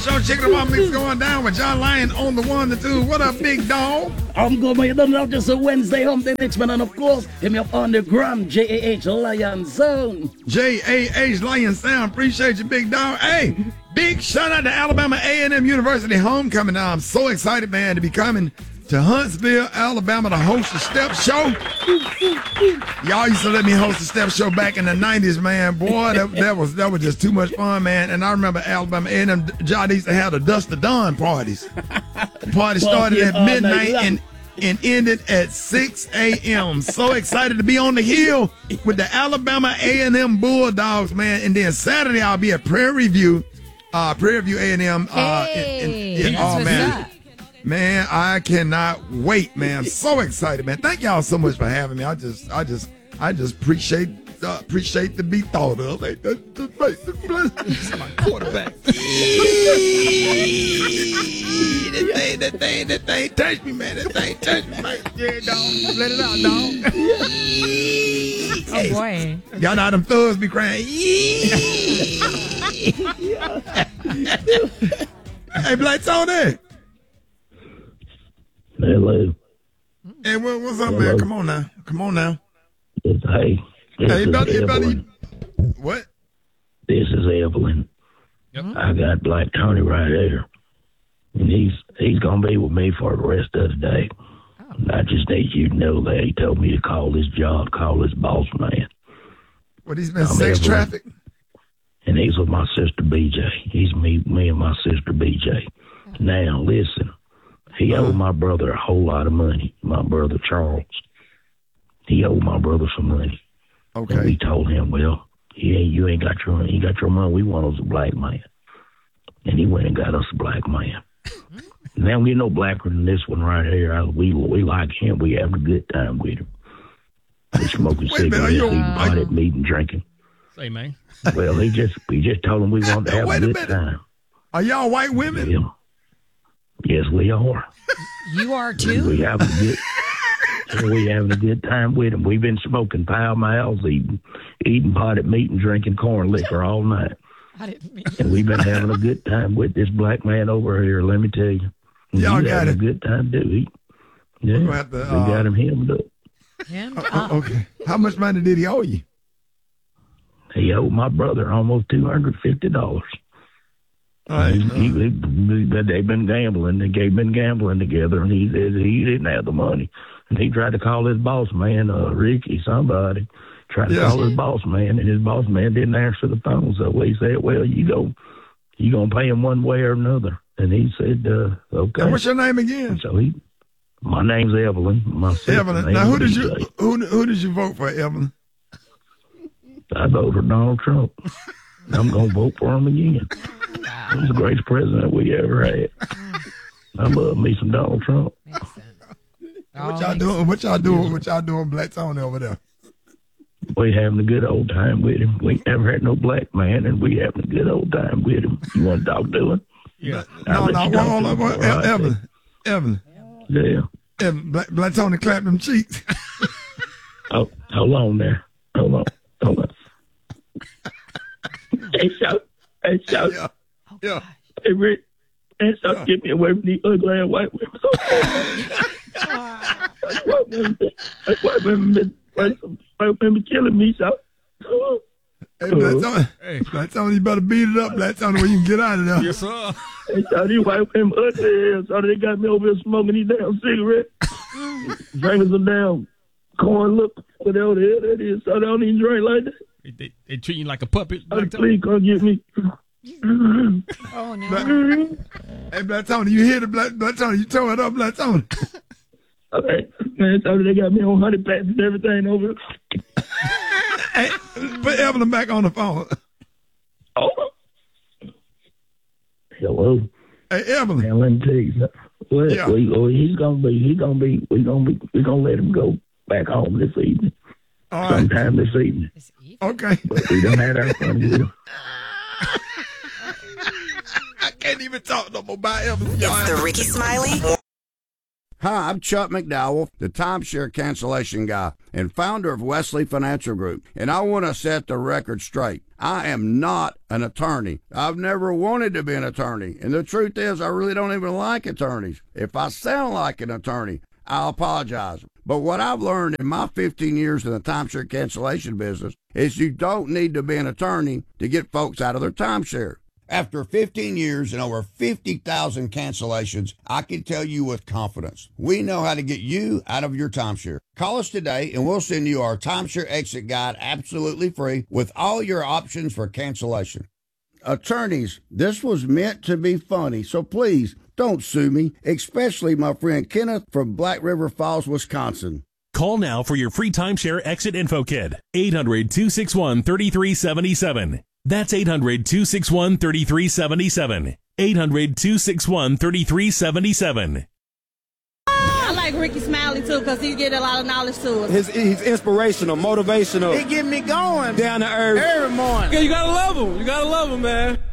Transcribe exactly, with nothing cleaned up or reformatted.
Show. Chicken and Waffle Mix going down with John Lyon on the one, the two. What up, big dog? I'm good, man. You don't know, just a Wednesday home the next man. And of course, hit me up on the gram, J A H Lion Zone. J A H Lion Sound. Appreciate you, big dog. Hey, big shout out to Alabama A and M University homecoming. Now, I'm so excited, man, to be coming to Huntsville, Alabama to host the Step Show. Y'all used to let me host the Step Show back in the nineties, man. Boy, that, that was that was just too much fun, man. And I remember Alabama A and M, John used to have the Dust to Dawn parties. The party started at midnight and, and ended at six a.m. So excited to be on the hill with the Alabama A and M Bulldogs, man. And then Saturday, I'll be at Prairie View, uh, Prairie View A and M. Uh, hey, in, in, in, oh, man. Man, I cannot wait, man. I'm so excited, man. Thank y'all so much for having me. I just, I just, I just appreciate, uh, appreciate to be thought of. Like, that, that, that, that, my quarterback. That thing, that thing, that thing, touch me, man. That thing, touch me, man. Yeah, dog. Let it out, dog. Oh boy. Y'all know how them thugs be crying. Hey, Black Tony. Hello. Hey, what, what's up, Hello. man? Come on now. Come on now. It's, hey. This Hey, is buddy, Evelyn. buddy. What? This is Evelyn. Yep. I got Black Tony right here. And he's he's going to be with me for the rest of the day. Oh. I just need you to know that he told me to call this job, call this boss man. What, he's been I'm sex Evelyn. traffic? And he's with my sister B J. He's me, me and my sister B J. Now, listen. He Uh-huh. owed my brother a whole lot of money. My brother Charles. He owed my brother some money. And we Okay. told him, well, he ain't, you ain't got your you got your money. We want us a black man. And he went and got us a black man. Now we no blacker than this one right here. I, we we like him. We having a good time with him. We smoking Wait a minute, are cigarettes, you- eating are pot you- at meat and drinking. Say, man. Well, he just we just told him we want to have Wait a a good minute. time. Are y'all white women? Yeah. Yes, we are. You are We too? having a good we having a good time with him. We've been smoking Pall Malls, eating eating potted meat and drinking corn liquor all night. I didn't mean. And we've been having a good time with this black man over here, let me tell you. And Y'all he's got having it. a good time too. He, yeah, We're gonna have to, we uh, got him hemmed up. Him? Uh, Uh, okay. How much money did he owe you? He owed my brother almost two hundred fifty dollars. All right. He, uh, he, he, they've been gambling. They have been gambling together, and he said he didn't have the money. And he tried to call his boss man, uh, Ricky, somebody, tried to Yeah. call his boss man, and his boss man didn't answer the phone. So he said, well, you go, you going to pay him one way or another. And he said, uh, okay. and what's your name again? So he, my name's Evelyn. My sister's Evelyn. name Now, who is did you B J. who who did you vote for, Evelyn? I voted for Donald Trump. I'm going to vote for him again. He's the greatest president we ever had. I love me some Donald Trump. makes sense. What Oh, y'all makes doing? What y'all doing? What y'all doing, Black Tony over there? We having a good old time with him. We never had no black man, and we having a good old time with him. You want to talk to him? Yeah. No, let no, you talk hold to on, him hold on. before I say- Evelyn, Evelyn, Yeah. Evelyn, Black, Black Tony clap them cheeks. Oh, hold on there. Hold on. Hold on. Hey, shout. Hey, shout. Yeah, yeah. Hey, Rick. Hey, shout. Yeah. Get me away from these ugly ass white women. That's white women. That's white women. White white women killing me, shout. Hey, Black Tony, Hey. Black Tony, you better beat it up, Black Tony, when you can get out of there. Yes, sir. Hey, shout. These white women ugly ass. So they got me over here smoking these damn cigarettes. Drinking some damn corn, look, whatever the hell that is. So they don't even drink like that. They, they, they treat you like a puppet. Oh, Black Tony. please come get me. Oh, no. Black, hey, Black Tony, you hear the Black, Black Tony? You tore it up, Black Tony. Okay, man, so they got me on honey packs and everything over here. Hey, put Evelyn back on the phone. Oh. Hello. Hey, Evelyn. Man, let me tell you something. Well, Yeah. we, oh, he's gonna be, he's gonna be, we gonna be, we gonna let him go back home this evening, All right. sometime this evening. This evening. Okay. But we done had our fun with him. I can't even talk no more about Evelyn. Y'all It's the Ricky Smiley Hi, I'm Chuck McDowell, the timeshare cancellation guy and founder of Wesley Financial Group, and I want to set the record straight. I am not an attorney. I've never wanted to be an attorney, and the truth is I really don't even like attorneys. If I sound like an attorney, I'll apologize. But what I've learned in my fifteen years in the timeshare cancellation business is you don't need to be an attorney to get folks out of their timeshare. After fifteen years and over fifty thousand cancellations, I can tell you with confidence, we know how to get you out of your timeshare. Call us today and we'll send you our timeshare exit guide absolutely free with all your options for cancellation. Attorneys, this was meant to be funny, so please don't sue me, especially my friend Kenneth from Black River Falls, Wisconsin. Call now for your free timeshare exit info kit. eight hundred, two six one, three three seven seven. That's eight hundred, two six one, three three seven seven. eight hundred, two six one, three three seven seven. I like Ricky Smiley, too, because he get a lot of knowledge to us. His, he's inspirational, motivational. He get me going down to earth every morning. Yeah, you gotta love him. You gotta love him, man.